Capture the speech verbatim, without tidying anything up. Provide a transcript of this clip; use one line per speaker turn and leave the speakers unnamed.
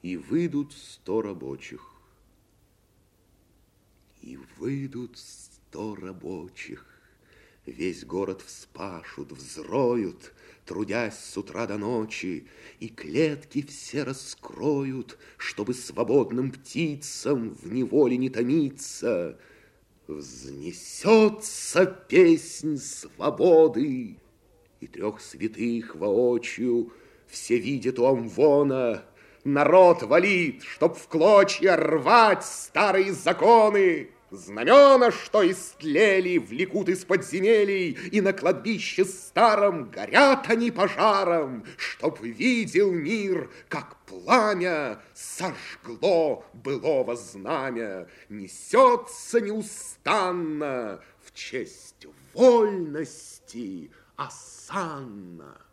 и выйдут сто рабочих. И выйдут сто рабочих, весь город вспашут, взроют, трудясь с утра до ночи, и клетки все раскроют, чтобы свободным птицам в неволе не томиться. Взнесется песнь свободы, и трех святых воочию все видят у Амвона. Народ валит, чтоб в клочья рвать старые законы. Знамена, что истлели, влекут из подземелий, и на кладбище старом горят они пожаром, чтоб видел мир, как пламя сожгло былого знамя, несется неустанно в честь вольности осанна.